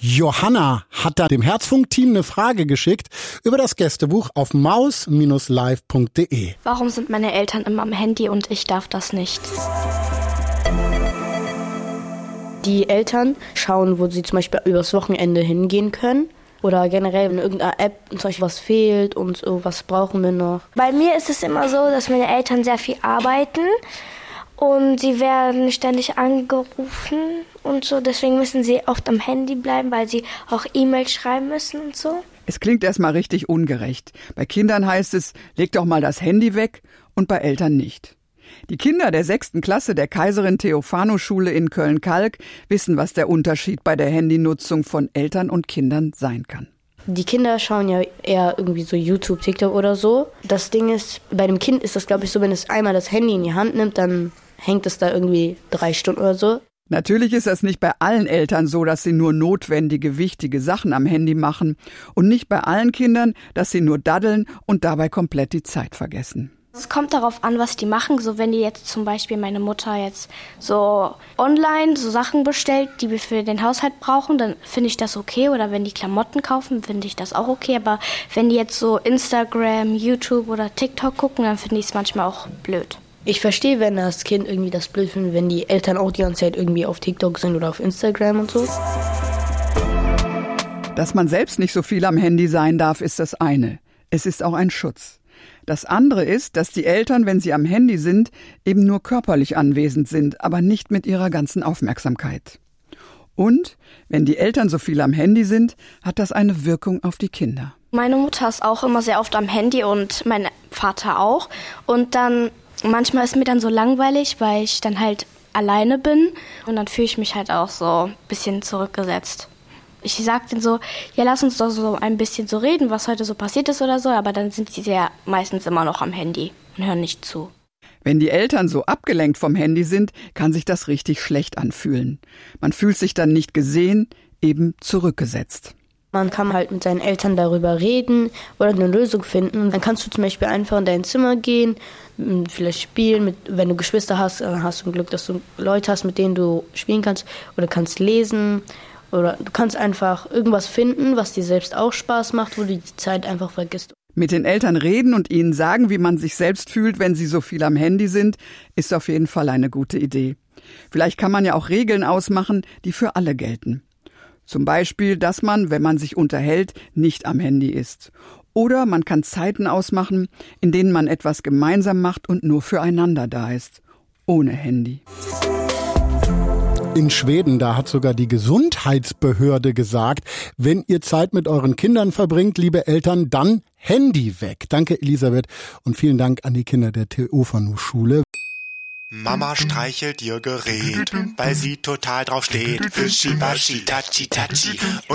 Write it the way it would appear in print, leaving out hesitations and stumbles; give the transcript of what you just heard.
Johanna hat da dem Herzfunk-Team eine Frage geschickt über das Gästebuch auf maus-live.de. Warum sind meine Eltern immer am Handy und ich darf das nicht? Die Eltern schauen, wo sie zum Beispiel übers Wochenende hingehen können. Oder generell in irgendeiner App zum Beispiel was fehlt und so, was brauchen wir noch. Bei mir ist es immer so, dass meine Eltern sehr viel arbeiten und sie werden ständig angerufen und so. Deswegen müssen sie oft am Handy bleiben, weil sie auch E-Mails schreiben müssen und so. Es klingt erstmal richtig ungerecht. Bei Kindern heißt es, leg doch mal das Handy weg und bei Eltern nicht. Die Kinder der 6. Klasse der Kaiserin-Theophano-Schule in Köln-Kalk wissen, was der Unterschied bei der Handynutzung von Eltern und Kindern sein kann. Die Kinder schauen ja eher irgendwie so YouTube, TikTok oder so. Das Ding ist, bei dem Kind ist das, glaube ich, so, wenn es einmal das Handy in die Hand nimmt, dann hängt es da irgendwie 3 Stunden oder so. Natürlich ist das nicht bei allen Eltern so, dass sie nur notwendige, wichtige Sachen am Handy machen. Und nicht bei allen Kindern, dass sie nur daddeln und dabei komplett die Zeit vergessen. Es kommt darauf an, was die machen. So wenn die jetzt zum Beispiel meine Mutter jetzt so online so Sachen bestellt, die wir für den Haushalt brauchen, dann finde ich das okay. Oder wenn die Klamotten kaufen, finde ich das auch okay. Aber wenn die jetzt so Instagram, YouTube oder TikTok gucken, dann finde ich es manchmal auch blöd. Ich verstehe, wenn das Kind irgendwie das blöd findet, wenn die Eltern auch die ganze Zeit irgendwie auf TikTok sind oder auf Instagram und so. Dass man selbst nicht so viel am Handy sein darf, ist das eine. Es ist auch ein Schutz. Das andere ist, dass die Eltern, wenn sie am Handy sind, eben nur körperlich anwesend sind, aber nicht mit ihrer ganzen Aufmerksamkeit. Und wenn die Eltern so viel am Handy sind, hat das eine Wirkung auf die Kinder. Meine Mutter ist auch immer sehr oft am Handy und mein Vater auch. Und dann manchmal ist mir dann so langweilig, weil ich dann halt alleine bin. Und dann fühle ich mich halt auch so ein bisschen zurückgesetzt. Ich sag denen so, ja, lass uns doch so ein bisschen so reden, was heute so passiert ist oder so. Aber dann sind sie ja meistens immer noch am Handy und hören nicht zu. Wenn die Eltern so abgelenkt vom Handy sind, kann sich das richtig schlecht anfühlen. Man fühlt sich dann nicht gesehen, eben zurückgesetzt. Man kann halt mit seinen Eltern darüber reden oder eine Lösung finden. Dann kannst du zum Beispiel einfach in dein Zimmer gehen, vielleicht spielen. Wenn du Geschwister hast, dann hast du ein Glück, dass du Leute hast, mit denen du spielen kannst. Oder kannst lesen. Oder du kannst einfach irgendwas finden, was dir selbst auch Spaß macht, wo du die Zeit einfach vergisst. Mit den Eltern reden und ihnen sagen, wie man sich selbst fühlt, wenn sie so viel am Handy sind, ist auf jeden Fall eine gute Idee. Vielleicht kann man ja auch Regeln ausmachen, die für alle gelten. Zum Beispiel, dass man, wenn man sich unterhält, nicht am Handy ist. Oder man kann Zeiten ausmachen, in denen man etwas gemeinsam macht und nur füreinander da ist. Ohne Handy. In Schweden, da hat sogar die Gesundheitsbehörde gesagt, wenn ihr Zeit mit euren Kindern verbringt, liebe Eltern, dann Handy weg. Danke, Elisabeth, und vielen Dank an die Kinder der Theophano-Schule. Mama streichelt ihr Gerät, weil sie total drauf steht. Fischi, Baschi, Tachi, Tachi.